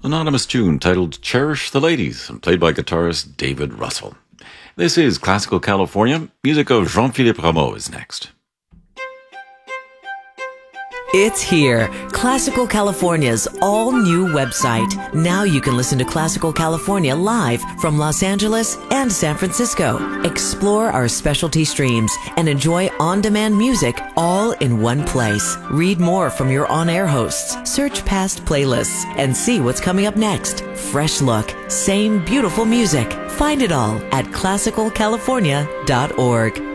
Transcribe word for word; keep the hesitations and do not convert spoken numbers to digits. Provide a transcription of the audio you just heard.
anonymous tune titled Cherish the Ladies and played by guitarist David Russell. This is Classical California. Music of Jean-Philippe Rameau is next. It's here, Classical California's all-new website. Now you can listen to Classical California live from Los Angeles and San Francisco. Explore our specialty streams and enjoy on-demand music all in one place. Read more from your on-air hosts, search past playlists, and see what's coming up next. Fresh look, same beautiful music. Find it all at classical california dot org.